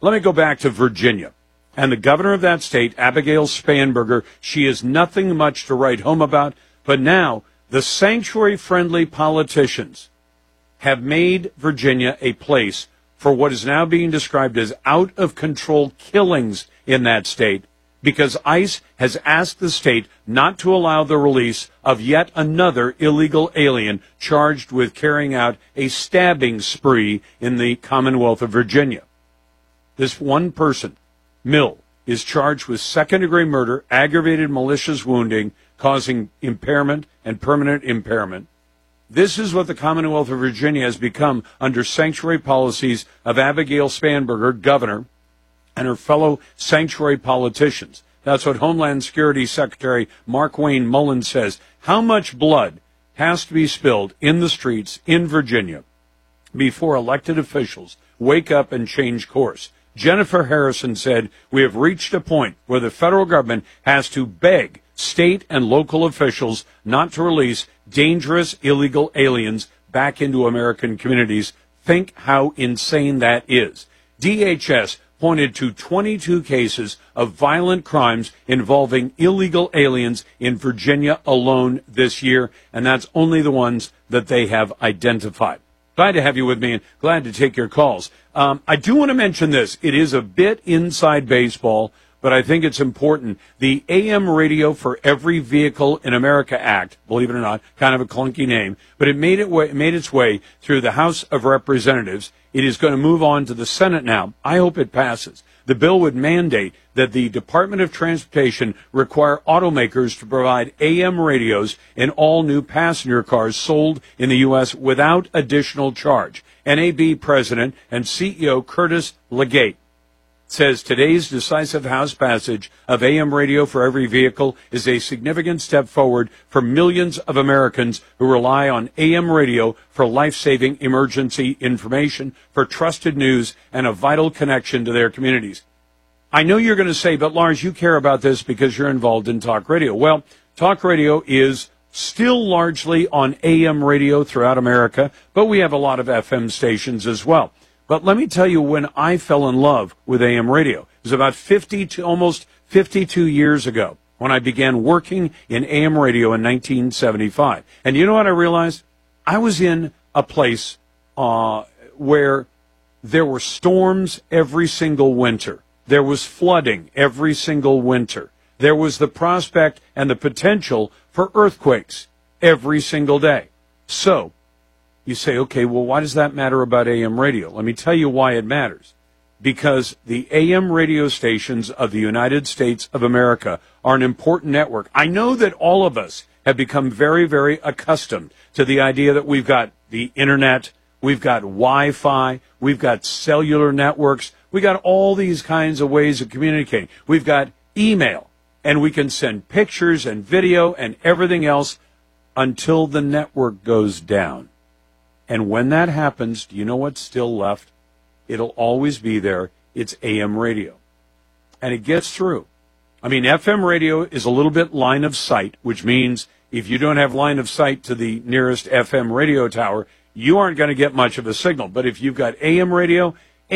Let me go back to Virginia. And the governor of that state, Abigail Spanberger, she is nothing much to write home about. But now the sanctuary-friendly politicians have made Virginia a place for what is now being described as out-of-control killings in that state, because ICE has asked the state not to allow the release of yet another illegal alien charged with carrying out a stabbing spree in the Commonwealth of Virginia. This one person, Mill, is charged with second-degree murder, aggravated malicious wounding, causing impairment and permanent impairment. This is what the Commonwealth of Virginia has become under sanctuary policies of Abigail Spanberger, governor, and her fellow sanctuary politicians. That's what Homeland Security Secretary Markwayne Mullin says. How much blood has to be spilled in the streets in Virginia before elected officials wake up and change course? Jennifer Harrison said, we have reached a point where the federal government has to beg state and local officials not to release dangerous illegal aliens back into American communities. Think how insane that is. DHS pointed to 22 cases of violent crimes involving illegal aliens in Virginia alone this year, and that's only the ones that they have identified. Glad to have you with me and glad to take your calls. I do want to mention this. It is a bit inside baseball, but I think it's important. The AM Radio for Every Vehicle in America Act, believe it or not, kind of a clunky name, but it made its way through the House of Representatives. It is going to move on to the Senate now. I hope it passes. The bill would mandate that the Department of Transportation require automakers to provide AM radios in all new passenger cars sold in the U.S. without additional charge. NAB President and CEO Curtis Legate says today's decisive House passage of AM radio for every vehicle is a significant step forward for millions of Americans who rely on AM radio for life-saving emergency information, for trusted news, and a vital connection to their communities. I know you're going to say, but Lars, you care about this because you're involved in talk radio. Well, talk radio is still largely on AM radio throughout America, but we have a lot of FM stations as well. But let me tell you when I fell in love with AM radio. It was about almost 52 years ago when I began working in AM radio in 1975. And you know what I realized? I was in a place where there were storms every single winter. There was flooding every single winter. There was the prospect and the potential for earthquakes every single day. So you say, okay, well, why does that matter about AM radio? Let me tell you why it matters. Because the AM radio stations of the United States of America are an important network. I know that all of us have become very, very accustomed to the idea that we've got the Internet, we've got Wi-Fi, we've got cellular networks, we've got all these kinds of ways of communicating. We've got email, and we can send pictures and video and everything else until the network goes down. And when that happens, do you know what's still left? It'll always be there. It's AM radio. And it gets through. I mean, FM radio is a little bit line of sight, which means if you don't have line of sight to the nearest FM radio tower, you aren't going to get much of a signal. But if you've got AM radio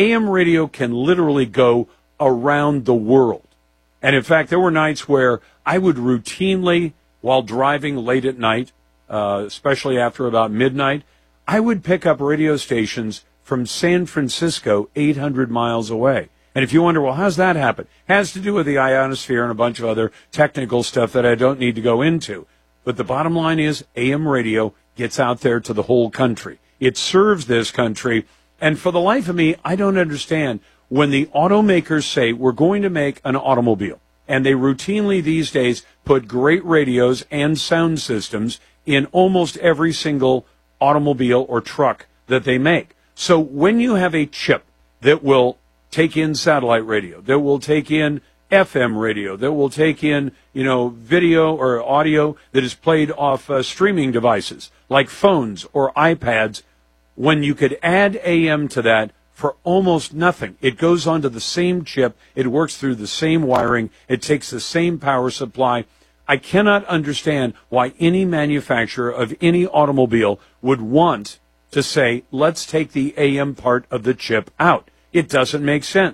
can literally go around the world. And in fact, there were nights where I would routinely, while driving late at night, especially after about midnight, I would pick up radio stations from San Francisco, 800 miles away. And if you wonder, well, how's that happen? It has to do with the ionosphere and a bunch of other technical stuff that I don't need to go into. But the bottom line is AM radio gets out there to the whole country. It serves this country. And for the life of me, I don't understand when the automakers say we're going to make an automobile. And they routinely these days put great radios and sound systems in almost every single automobile or truck that they make. So when you have a chip that will take in satellite radio, that will take in FM radio, that will take in, video or audio that is played off streaming devices like phones or iPads, when you could add AM to that for almost nothing, it goes onto the same chip, it works through the same wiring, it takes the same power supply. I cannot understand why any manufacturer of any automobile would want to say, let's take the AM part of the chip out. It doesn't make sense.